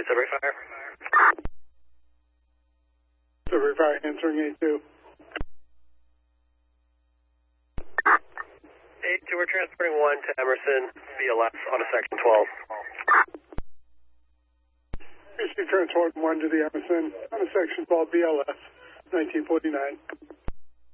Silvery Fire. Silvery Fire answering A2. A2, we're transporting 1 to Emerson, BLS on a section 12. Receive transport 1 to the Emerson on a section 12 BLS, 1949.